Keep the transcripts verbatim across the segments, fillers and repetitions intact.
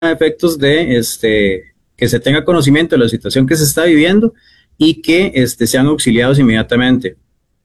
efectos de este, que se tenga conocimiento de la situación que se está viviendo y que este, sean auxiliados inmediatamente.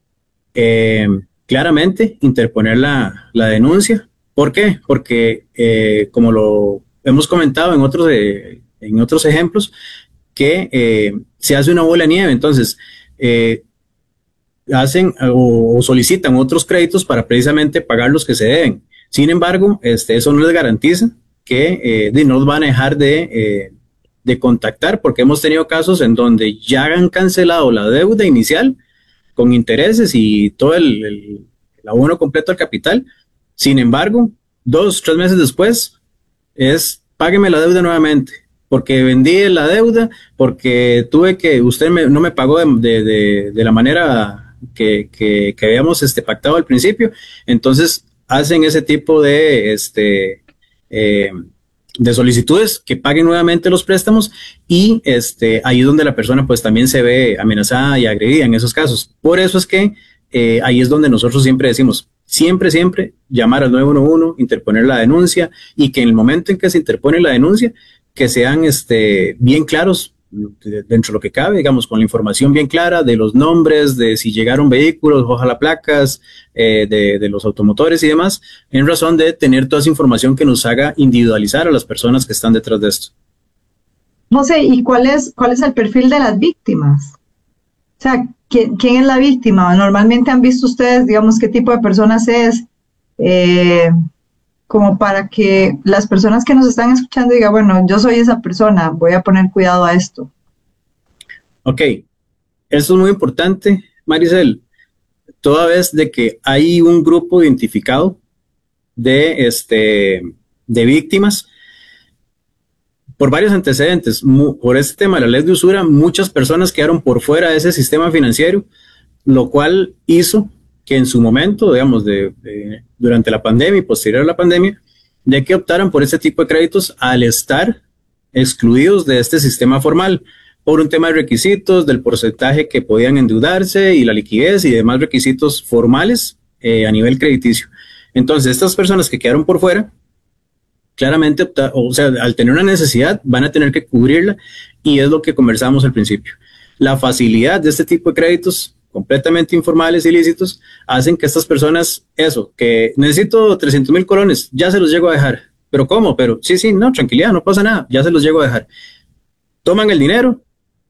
Eh, claramente, interponer la, la denuncia. ¿Por qué? Porque, eh, como lo hemos comentado en otros, eh, en otros ejemplos, que eh, se hace una bola de nieve. Entonces, eh, hacen o, o solicitan otros créditos para precisamente pagar los que se deben. Sin embargo, este, eso no les garantiza que eh, de, no los van a dejar de, eh, de contactar, porque hemos tenido casos en donde ya han cancelado la deuda inicial con intereses y todo el, el, el abono completo al capital. Sin embargo, dos, tres meses después es págueme la deuda nuevamente, porque vendí la deuda, porque tuve que, usted me, no me pagó de, de, de, de la manera que, que, que habíamos este, pactado al principio. Entonces hacen ese tipo de, este, eh, de solicitudes que paguen nuevamente los préstamos y este, ahí es donde la persona pues también se ve amenazada y agredida en esos casos. Por eso es que eh, ahí es donde nosotros siempre decimos, siempre, siempre llamar al nueve uno uno, interponer la denuncia y que en el momento en que se interpone la denuncia, que sean este, bien claros dentro de lo que cabe, digamos, con la información bien clara de los nombres, de si llegaron vehículos, ojalá placas, eh, de, de los automotores y demás, en razón de tener toda esa información que nos haga individualizar a las personas que están detrás de esto. José, ¿y cuál es, cuál es el perfil de las víctimas? O sea, ¿quién, quién es la víctima? Normalmente han visto ustedes, digamos, qué tipo de personas es, eh, como para que las personas que nos están escuchando digan, bueno, yo soy esa persona, voy a poner cuidado a esto. Ok, eso es muy importante, Maricel, toda vez de que hay un grupo identificado de, este, de víctimas por varios antecedentes. Por este tema de la ley de usura, muchas personas quedaron por fuera de ese sistema financiero, lo cual hizo que en su momento, digamos, de, de, durante la pandemia y posterior a la pandemia, de que optaran por este tipo de créditos al estar excluidos de este sistema formal por un tema de requisitos, del porcentaje que podían endeudarse y la liquidez y demás requisitos formales eh, a nivel crediticio. Entonces, estas personas que quedaron por fuera, claramente, opta, o sea, al tener una necesidad, van a tener que cubrirla y es lo que conversamos al principio. La facilidad de este tipo de créditos completamente informales, ilícitos, hacen que estas personas, eso, que necesito trescientos mil colones, ya se los llego a dejar. ¿Pero cómo? Pero sí, sí, no, tranquilidad, no pasa nada, ya se los llego a dejar. Toman el dinero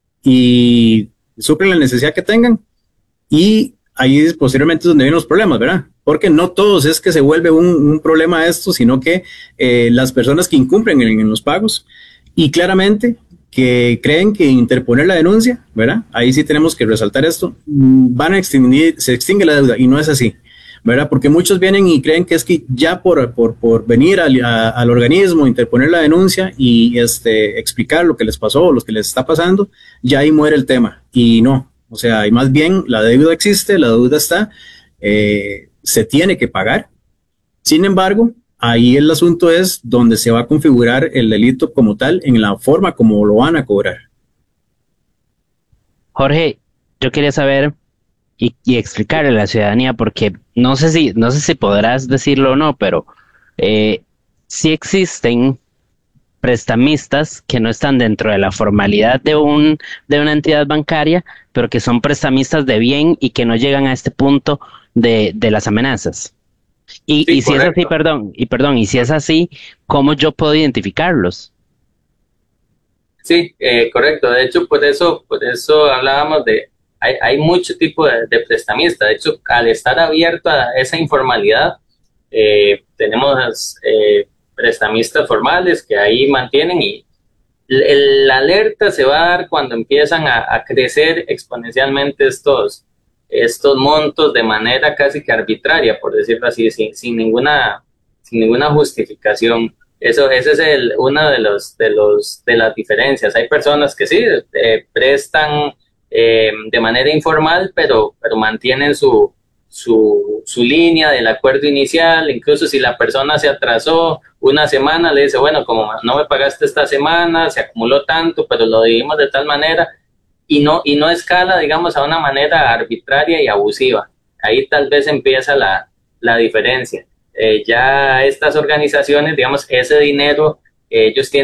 y suplen la necesidad que tengan y ahí posteriormente es donde vienen los problemas, ¿verdad? Porque no todos es que se vuelve un, un problema esto, sino que eh, las personas que incumplen en, en los pagos y claramente que creen que interponer la denuncia, ¿verdad? Ahí sí tenemos que resaltar esto, van a extinguir, se extingue la deuda y no es así, ¿verdad? Porque muchos vienen y creen que es que ya por, por, por venir al, a, al organismo, interponer la denuncia y este, explicar lo que les pasó o lo que les está pasando, ya ahí muere el tema y no, o sea, y más bien la deuda existe, la deuda está, eh, se tiene que pagar, sin embargo, ahí el asunto es donde se va a configurar el delito como tal, en la forma como lo van a cobrar. Jorge, yo quería saber y, y explicarle a la ciudadanía, porque no sé si, no sé si podrás decirlo o no, pero eh, sí existen prestamistas que no están dentro de la formalidad de un, de una entidad bancaria, pero que son prestamistas de bien y que no llegan a este punto de, de las amenazas. Y, Sí, y si es así, correcto. perdón, y perdón, y si es así, ¿cómo yo puedo identificarlos? Sí, eh, correcto. De hecho, por eso, por eso hablábamos de, hay, hay mucho tipo de, de prestamista. De hecho, al estar abierto a esa informalidad, eh, tenemos eh, prestamistas formales que ahí mantienen y el- la alerta se va a dar cuando empiezan a, a crecer exponencialmente estos, estos montos de manera casi que arbitraria, por decirlo así, sin, sin ninguna, sin ninguna justificación. Eso, ese es el, una de los, de los, de las diferencias. Hay personas que sí, eh, prestan eh, de manera informal, pero, pero mantienen su, su, su línea del acuerdo inicial. Incluso si la persona se atrasó una semana, le dice, bueno, como no me pagaste esta semana, se acumuló tanto, pero lo dividimos de tal manera y no, y no escala, digamos, a una manera arbitraria y abusiva. Ahí tal vez empieza la, la diferencia. Eh, ya estas organizaciones, digamos, ese dinero, eh, ellos tienen